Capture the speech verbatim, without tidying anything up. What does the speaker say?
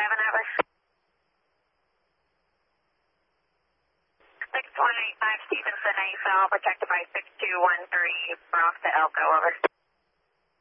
seven, over. six one eight five Stevenson, A S L, protected by six two one three, Bronx to Elko, over.